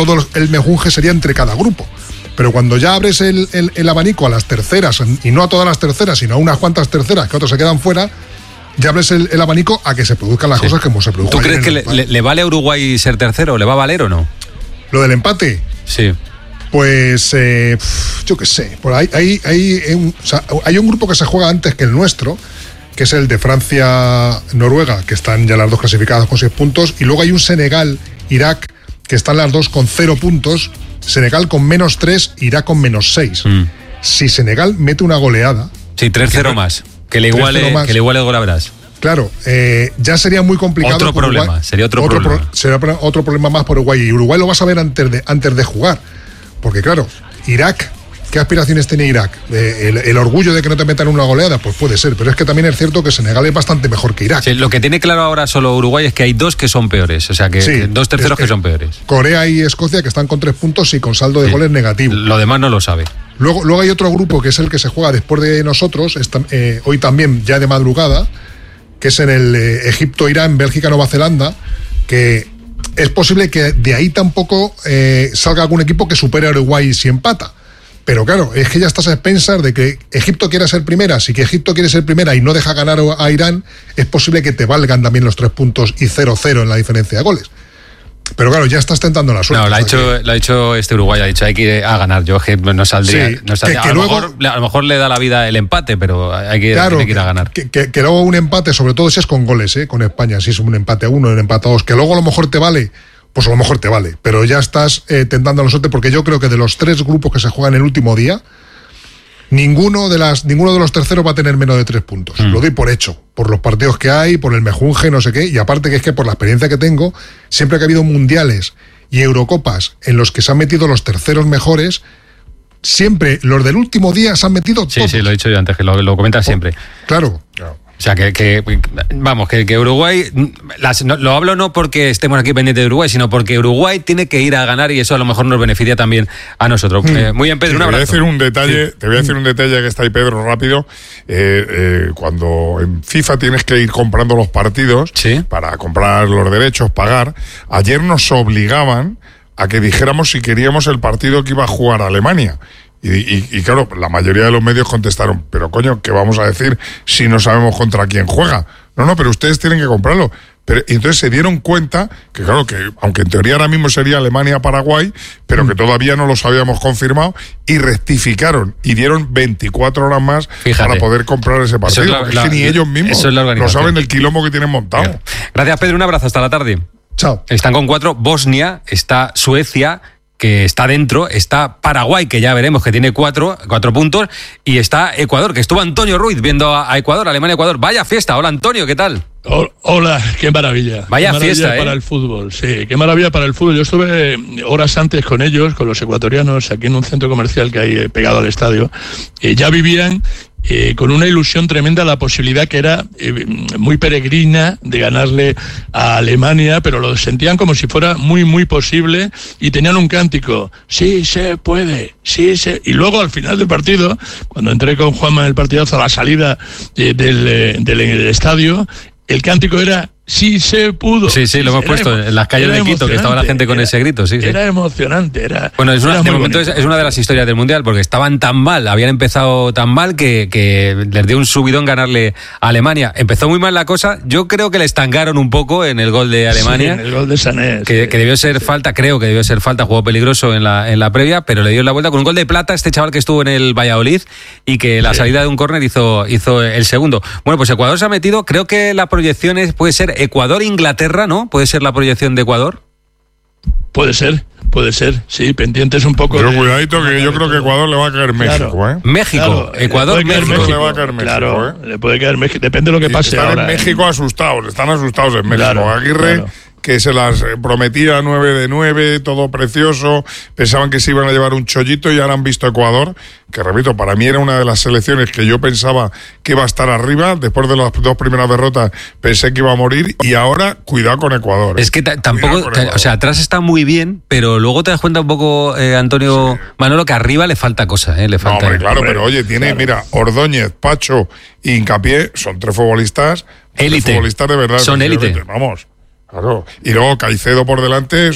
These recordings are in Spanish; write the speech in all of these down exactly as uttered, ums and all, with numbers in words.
todo el mejunje sería entre cada grupo. Pero cuando ya abres el, el, el abanico a las terceras, y no a todas las terceras, sino a unas cuantas terceras que otros se quedan fuera, ya abres el, el abanico a que se produzcan las sí. cosas como se produjo. ¿Tú crees que le, le, le vale a Uruguay ser tercero? ¿Le va a valer o no? ¿Lo del empate? Sí. Pues, eh, yo qué sé. Por ahí, hay, hay, hay, un, o sea, hay un grupo que se juega antes que el nuestro, que es el de Francia-Noruega, que están ya las dos clasificadas con seis puntos, y luego hay un Senegal-Irak, que están las dos con cero puntos, Senegal con menos tres, Irak con menos seis. Mm. Si Senegal mete una goleada... Sí, tres cero más. Que le iguale, más, que le iguale el gol a Verás. Claro, eh, ya sería muy complicado. Otro problema, Uruguay, sería otro, otro problema. Pro, sería otro problema más por Uruguay. Y Uruguay lo vas a ver antes de, antes de jugar. Porque claro, Irak, ¿qué aspiraciones tiene Irak? Eh, el, el orgullo de que no te metan una goleada, pues puede ser. Pero es que también es cierto que Senegal es bastante mejor que Irak. Sí, lo que tiene claro ahora solo Uruguay es que hay dos que son peores. O sea, que, sí, que dos terceros es que, que son peores. Corea y Escocia, que están con tres puntos y con saldo de sí. goles negativo. Lo demás no lo sabe. Luego, luego hay otro grupo que es el que se juega después de nosotros, esta, eh, hoy también ya de madrugada, que es en el eh, Egipto-Irán, Bélgica-Nueva Zelanda, que es posible que de ahí tampoco eh, salga algún equipo que supere a Uruguay si empata. Pero claro, es que ya estás a expensas de que Egipto quiera ser primera. Si que Egipto quiere ser primera y no deja ganar a Irán, es posible que te valgan también los tres puntos y cero cero en la diferencia de goles. Pero claro, ya estás tentando la suerte. No, lo ha, hecho, que... lo ha hecho este Uruguay, ha dicho hay que ir a ganar. Yo que no saldría. Sí, no saldría. Que, que a, lo luego, mejor, a lo mejor le da la vida el empate, pero hay que, claro, hay que ir a ganar. Que, que, que luego un empate, sobre todo si es con goles, ¿eh? Con España, si es un empate a uno, un empate a dos, que luego a lo mejor te vale, pues a lo mejor te vale. Pero ya estás eh, tentando la suerte, porque yo creo que de los tres grupos que se juegan el último día, Ninguno de las ninguno de los terceros va a tener menos de tres puntos. Mm. Lo doy por hecho, por los partidos que hay, por el mejunje, no sé qué, y aparte que es que por la experiencia que tengo, siempre que ha habido mundiales y Eurocopas en los que se han metido los terceros mejores, siempre los del último día se han metido sí, todos. Sí, sí, lo he dicho yo antes, que lo, lo comentas siempre. Claro, claro. O sea, que, que vamos, que, que Uruguay, las, no, lo hablo no porque estemos aquí pendientes de Uruguay, sino porque Uruguay tiene que ir a ganar y eso a lo mejor nos beneficia también a nosotros. Mm. Eh, muy bien, Pedro, sí, un abrazo. Te voy a decir un detalle, sí. te voy a decir un detalle que está ahí, Pedro, rápido. Eh, eh, cuando en FIFA tienes que ir comprando los partidos, ¿sí?, para comprar los derechos, pagar, ayer nos obligaban a que dijéramos si queríamos el partido que iba a jugar Alemania. Y, y, y claro, la mayoría de los medios contestaron, pero coño, ¿qué vamos a decir si no sabemos contra quién juega? No, no, pero ustedes tienen que comprarlo. Pero, y entonces se dieron cuenta que claro, que aunque en teoría ahora mismo sería Alemania-Paraguay, pero que todavía no los habíamos confirmado, y rectificaron y dieron veinticuatro horas más, fíjate, para poder comprar ese partido. Es la, porque la, es que ni ellos mismos eso es la no saben el quilombo que tienen montado. Bien. Gracias, Pedro, un abrazo, hasta la tarde. Chao. Están con cuatro, Bosnia, está Suecia, que está dentro, está Paraguay, que ya veremos que tiene cuatro, cuatro puntos, y está Ecuador, que estuvo Antonio Ruiz viendo a Ecuador, Alemania-Ecuador. Vaya fiesta. Hola, Antonio, ¿qué tal? Hola, qué maravilla. Vaya qué maravilla fiesta, ¿eh? Para el fútbol, sí, qué maravilla para el fútbol. Yo estuve horas antes con ellos, con los ecuatorianos, aquí en un centro comercial que hay pegado al estadio. Eh, ya vivían Eh, con una ilusión tremenda la posibilidad que era eh, muy peregrina de ganarle a Alemania, pero lo sentían como si fuera muy muy posible y tenían un cántico, sí se puede, sí se... Y luego al final del partido, cuando entré con Juanma en el partidazo a la salida eh, del, eh, del, del estadio, el cántico era sí se pudo. Sí, sí, lo hemos era puesto emo- en las calles de Quito, que estaba la gente con era, ese grito. Sí, sí. Era emocionante. Era, bueno, es una, era de momento es, es una de las historias del Mundial, porque estaban tan mal, habían empezado tan mal que, que les dio un subidón ganarle a Alemania. Empezó muy mal la cosa, yo creo que le estancaron un poco en el gol de Alemania. Sí, en el gol de Sané. Que, sí, que debió ser sí. falta, creo que debió ser falta, jugó peligroso en la, en la previa, pero le dio la vuelta con un gol de plata este chaval que estuvo en el Valladolid y que la sí. salida de un córner hizo, hizo el segundo. Bueno, pues Ecuador se ha metido, creo que la proyección es, puede ser Ecuador-Inglaterra, ¿no? ¿Puede ser la proyección de Ecuador? Puede ser, puede ser, sí, pendientes un poco. Pero de, cuidadito que yo creo que Ecuador le va a caer México, claro, ¿eh? México, claro, Ecuador, le México. México. Le va a caer México, claro, ¿eh? Le puede caer México, depende de lo que pase están ahora. en México ¿eh? asustados, están asustados en México. Claro, Aguirre, claro. que se las prometía nueve de nueve, todo precioso, pensaban que se iban a llevar un chollito y ahora han visto Ecuador, que repito, para mí era una de las selecciones que yo pensaba que iba a estar arriba, después de las dos primeras derrotas pensé que iba a morir y ahora cuidado con Ecuador. ¿eh? Es que t- tampoco, t- o sea, atrás está muy bien, pero luego te das cuenta un poco, eh, Antonio, sí. Manolo, que arriba le falta cosa, ¿eh? Le falta. No, hombre, claro, hombre, pero oye, tiene, claro. mira, Ordóñez, Pacho y Hincapié, son tres futbolistas, élite. Tres futbolistas de verdad. Son élite. Vamos. Claro. Y luego Caicedo por delante es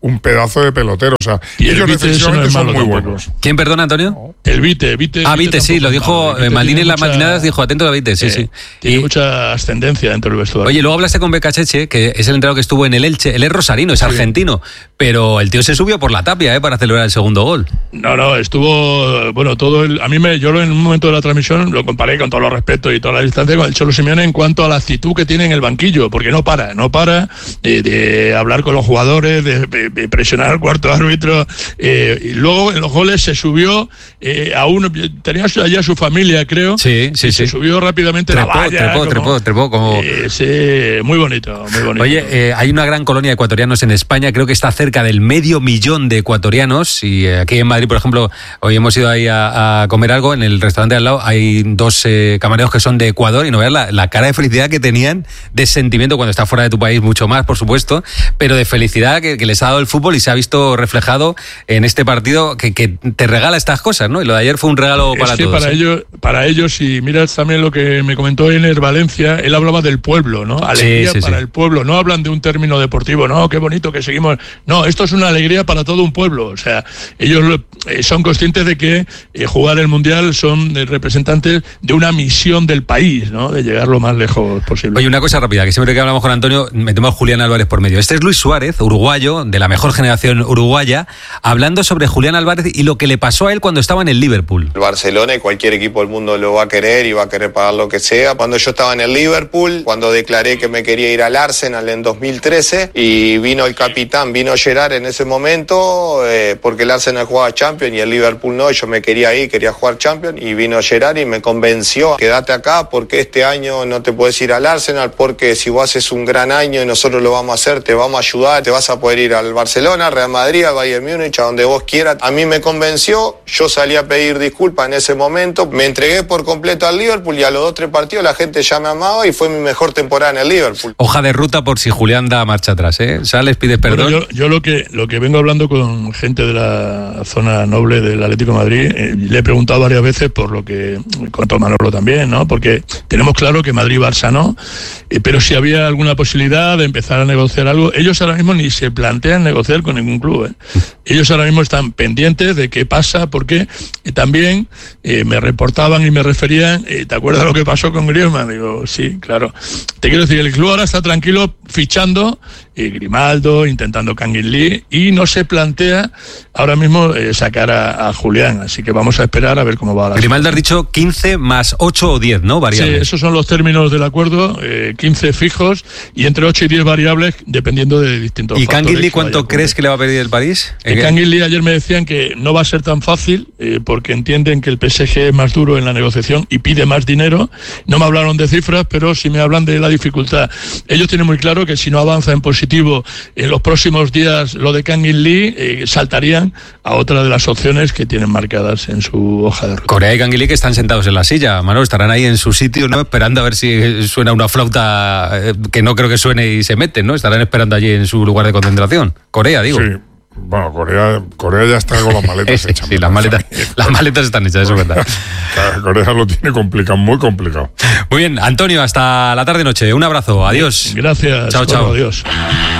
un pedazo de pelotero. O sea, y ellos defensivamente son muy tampoco. buenos. ¿Quién, perdona, Antonio? El Vite, Vite. Ah, Vite, sí, lo dijo Maldini en las matinadas, dijo atento a Vite, sí, eh, sí. Tiene y, mucha ascendencia dentro del vestuario. Oye, luego hablaste con Becacheche, que es el entrenador que estuvo en el Elche. Él es rosarino, es sí. argentino, pero el tío se subió por la tapia, ¿eh? Para celebrar el segundo gol. No, no, estuvo, bueno, todo el, a mí me, yo en un momento de la transmisión lo comparé con todos los respetos y toda la distancia con el Cholo Simeone en cuanto a la actitud que tiene en el banquillo, porque no para, no para de, de hablar con los jugadores, de, de, de presionar al cuarto árbitro, eh, y luego en los goles se subió eh, a uno, tenía allá su familia, creo, sí, sí, sí. se subió rápidamente trepó, la valla, trepó, como, trepó, trepó, como... Eh, sí, muy bonito, muy bonito. Oye, eh, hay una gran colonia de ecuatorianos en España, creo que está cerca del medio millón de ecuatorianos, y eh, aquí en Madrid, por ejemplo, hoy hemos ido ahí a, a comer algo, en el restaurante al lado hay dos eh, camareros que son de Ecuador, y no veas la, la cara de felicidad que tenían, de sentimiento cuando estás fuera de tu país, mucho más, por supuesto, pero de felicidad que, que les ha dado el fútbol y se ha visto reflejado en este partido que, que te regala estas cosas, ¿no? Y lo de ayer fue un regalo es para que todos. Para, ¿eh? ellos, para ellos, y miras también lo que me comentó Ener Valencia, él hablaba del pueblo, ¿no? Alegría sí, sí, para sí. el pueblo, no hablan de un término deportivo, no, qué bonito que seguimos. No, esto es una alegría para todo un pueblo, o sea, ellos eh, son conscientes de que eh, jugar el Mundial son eh, representantes de una misión del país, ¿no? De llegar lo más lejos posible. Oye, una cosa rápida, que siempre que hablamos con Antonio metemos a Julián Álvarez por medio. Este es Luis Suárez, uruguayo, de la mejor generación uruguaya, hablando sobre Julián Álvarez y lo que le pasó a él cuando estaba en el Liverpool. El Barcelona y cualquier equipo del mundo lo va a querer y va a querer pagar lo que sea. Cuando yo estaba en el Liverpool, cuando declaré que me quería ir al Arsenal en dos mil trece y vino el capitán, vino Gerrard en ese momento, eh, porque el Arsenal jugaba Champions y el Liverpool no, yo me quería ir, quería jugar Champions, y vino Gerrard y me convenció, quédate acá porque este año no te puedes ir al Arsenal, porque si vos haces un gran año y nosotros lo vamos a hacer, te vamos a ayudar, te vas a poder ir al Barcelona, Real Madrid, al Bayern Múnich, a donde vos quieras. A mí me convenció, yo salí a pedir disculpas en ese momento, me entregué por completo al Liverpool y a los dos tres partidos la gente ya me amaba y fue mi mejor temporada en el Liverpool. Hoja de ruta por si Julián da marcha atrás, ¿eh? Sales, pides perdón. Bueno, yo, yo lo que lo que vengo hablando con gente de la zona noble del Atlético de Madrid, eh, le he preguntado varias veces por lo que contó Manolo también, ¿no? Porque tenemos claro que Madrid-Barça no, eh, pero si había alguna posibilidad de empezar a negociar algo, ellos ahora mismo ni se plantean negociar con ningún club, ¿eh? Ellos ahora mismo están pendientes de qué pasa, porque eh, también eh, me reportaban y me referían, eh, ¿te acuerdas lo que pasó con Griezmann? Digo, sí, claro. Te quiero decir, el club ahora está tranquilo fichando eh, Grimaldo, intentando Kangin Lee, y no se plantea ahora mismo eh, sacar a, a Julián, así que vamos a esperar a ver cómo va la Grimaldo has dicho quince más ocho o diez, ¿no? Variables. Sí, esos son los términos del acuerdo, eh, quince fijos y entre ocho y diez variables dependiendo de distintos ¿Y factores. ¿Y Kangin Lee cuánto crees que le va a pedir el París? Eh, Kangin Lee ayer me decían que no va a ser tan fácil eh, porque entienden que el P S G es más duro en la negociación y pide más dinero. No me hablaron de cifras, pero sí me hablan de la dificultad. Ellos tienen muy claro que si no avanza en positivo en los próximos días lo de Kangin Lee, eh, saltarían a otra de las opciones que tienen marcadas en su hoja de ruta. Corea y Kangin Lee que están sentados en la silla, Manolo, estarán ahí en su sitio, ¿no? Esperando a ver si suena una flauta eh, que no creo que suene y se meten, ¿no? Estarán esperando allí en su lugar de concentración. Corea, digo. Sí. Bueno, Corea, Corea ya está con las maletas hechas. Sí, las maletas, las maletas están hechas, eso es verdad. Corea lo tiene complicado, muy complicado. Muy bien, Antonio, hasta la tarde-noche. Un abrazo, adiós. Gracias. Chao, chao. Bueno, adiós.